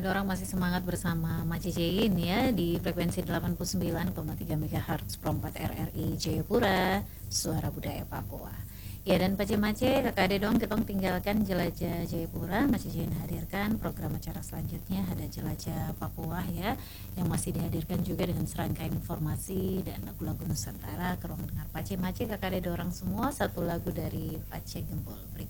Dorang masih semangat bersama Mak Cecein ya di frekuensi 89,3 MHz Pro 4 RRI Jayapura, Suara Budaya Papua. Ya dan Pace Mace kakak ade dong kita tinggalkan jelajah Jayapura. Mak Cecein hadirkan program acara selanjutnya ada jelajah Papua ya, yang masih dihadirkan juga dengan serangkaian informasi dan lagu-lagu Nusantara ke ruang dengar Pace Mace kakak ade dorang semua. Satu lagu dari Pace Gembol berikut.